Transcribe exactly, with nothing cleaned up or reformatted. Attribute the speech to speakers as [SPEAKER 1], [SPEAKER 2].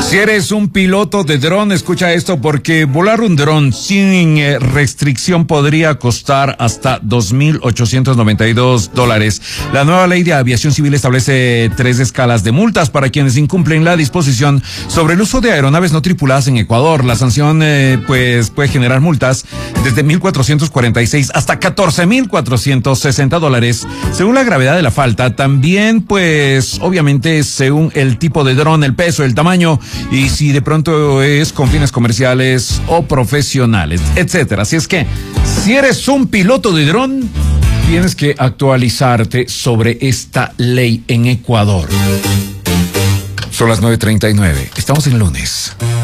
[SPEAKER 1] Si eres un piloto de dron, escucha esto, porque volar un dron sin eh, restricción podría costar hasta dos mil ochocientos noventa y dos dólares. La nueva ley de aviación civil establece tres escalas de multas para quienes incumplen la disposición sobre el uso de aeronaves no tripuladas en Ecuador. La sanción eh, pues puede generar multas desde mil cuatrocientos cuarenta y seis hasta catorce mil cuatrocientos sesenta dólares, según la gravedad de la falta. También pues obviamente según el tipo de dron, el peso, el tamaño, y si de pronto es con fines comerciales o profesionales, etcétera. Así es que, si eres un piloto de dron, tienes que actualizarte sobre esta ley en Ecuador. Son las nueve treinta y nueve. Estamos en lunes.